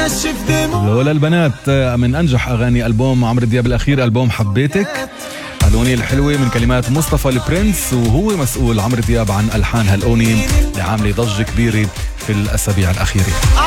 لولا البنات من أنجح أغاني ألبوم عمرو دياب الأخير، ألبوم حبيتك. الأغنية الحلوة من كلمات مصطفى البرنس، وهو مسؤول عمرو دياب عن ألحان هالأغنية اللي عاملة ضجة كبيرة في الأسابيع الأخيرة.